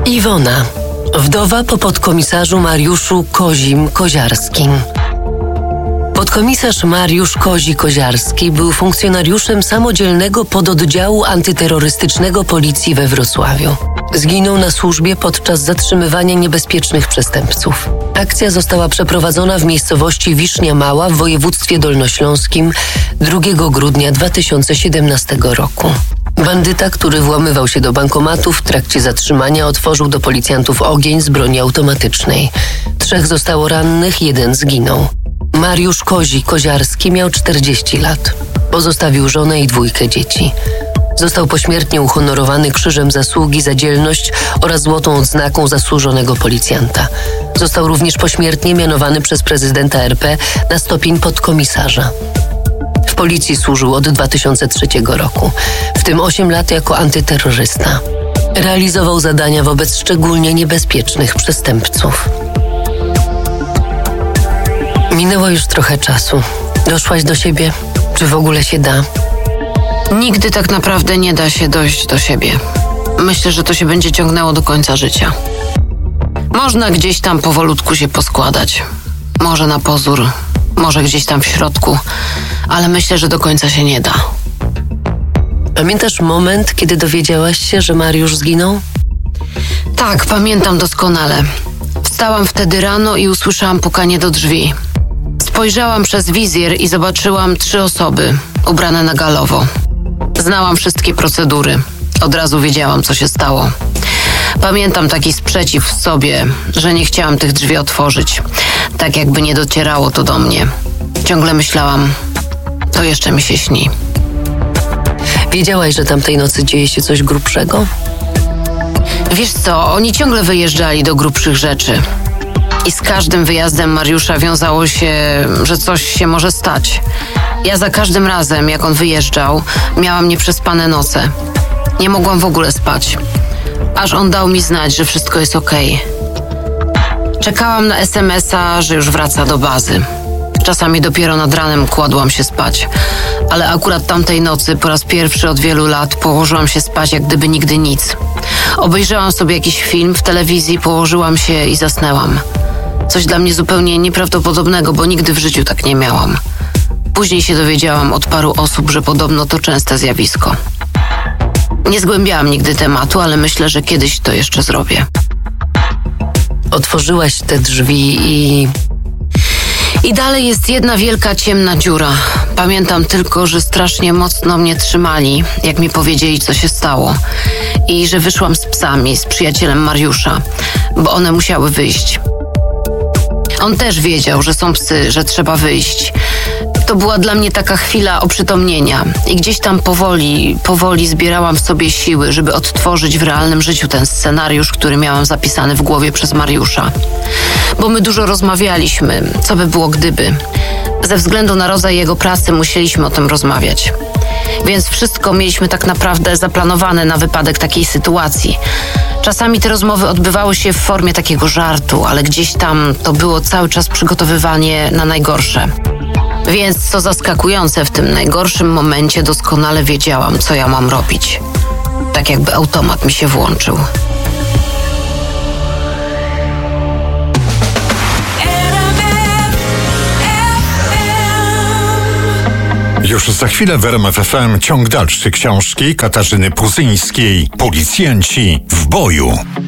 Iwona, wdowa po podkomisarzu Mariuszu Kozim-Koziarskim. Podkomisarz Mariusz Kozi-Koziarski był funkcjonariuszem samodzielnego pododdziału antyterrorystycznego policji we Wrocławiu. Zginął na służbie podczas zatrzymywania niebezpiecznych przestępców. Akcja została przeprowadzona w miejscowości Wisznia Mała w województwie dolnośląskim 2 grudnia 2017 roku. Bandyta, który włamywał się do bankomatu, w trakcie zatrzymania otworzył do policjantów ogień z broni automatycznej. 3 zostało rannych, 1 zginął. Mariusz Kozi-Koziarski miał 40 lat. Pozostawił żonę i 2 dzieci. Został pośmiertnie uhonorowany Krzyżem Zasługi za dzielność oraz Złotą Odznaką Zasłużonego Policjanta. Został również pośmiertnie mianowany przez prezydenta RP na stopień podkomisarza. W policji służył od 2003 roku, w tym 8 lat jako antyterrorysta. Realizował zadania wobec szczególnie niebezpiecznych przestępców. Minęło już trochę czasu. Doszłaś do siebie? Czy w ogóle się da? Nigdy tak naprawdę nie da się dojść do siebie. Myślę, że to się będzie ciągnęło do końca życia. Można gdzieś tam powolutku się poskładać. Może na pozór, może gdzieś tam w środku, ale myślę, że do końca się nie da. Pamiętasz moment, kiedy dowiedziałaś się, że Mariusz zginął? Tak, pamiętam doskonale. Wstałam wtedy rano i usłyszałam pukanie do drzwi. Spojrzałam przez wizjer i zobaczyłam 3 osoby, ubrane na galowo. Znałam wszystkie procedury. Od razu wiedziałam, co się stało. Pamiętam taki sprzeciw w sobie, że nie chciałam tych drzwi otworzyć. Tak jakby nie docierało to do mnie. Ciągle myślałam, to jeszcze mi się śni. Wiedziałaś, że tamtej nocy dzieje się coś grubszego? Wiesz co, oni ciągle wyjeżdżali do grubszych rzeczy. I z każdym wyjazdem Mariusza wiązało się, że coś się może stać. Ja za każdym razem, jak on wyjeżdżał, miałam nieprzespane noce. Nie mogłam w ogóle spać. Aż on dał mi znać, że wszystko jest okej. Czekałam na SMS-a, że już wraca do bazy. Czasami dopiero nad ranem kładłam się spać. Ale akurat tamtej nocy po raz pierwszy od wielu lat położyłam się spać jak gdyby nigdy nic. Obejrzałam sobie jakiś film w telewizji, położyłam się i zasnęłam. Coś dla mnie zupełnie nieprawdopodobnego, bo nigdy w życiu tak nie miałam. Później się dowiedziałam od paru osób, że podobno to częste zjawisko. Nie zgłębiałam nigdy tematu, ale myślę, że kiedyś to jeszcze zrobię. Otworzyłaś te drzwi I dalej jest jedna wielka ciemna dziura. Pamiętam tylko, że strasznie mocno mnie trzymali, jak mi powiedzieli, co się stało. I że wyszłam z psami, z przyjacielem Mariusza, bo one musiały wyjść. On też wiedział, że są psy, że trzeba wyjść. To była dla mnie taka chwila oprzytomnienia i gdzieś tam powoli zbierałam w sobie siły, żeby odtworzyć w realnym życiu ten scenariusz, który miałam zapisany w głowie przez Mariusza. Bo my dużo rozmawialiśmy, co by było gdyby. Ze względu na rodzaj jego pracy musieliśmy o tym rozmawiać. Więc wszystko mieliśmy tak naprawdę zaplanowane na wypadek takiej sytuacji. Czasami te rozmowy odbywały się w formie takiego żartu, ale gdzieś tam to było cały czas przygotowywanie na najgorsze. Więc co zaskakujące, w tym najgorszym momencie doskonale wiedziałam, co ja mam robić. Tak jakby automat mi się włączył. Już za chwilę w RMF FM ciąg dalszy książki Katarzyny Puzyńskiej. Policjanci w boju.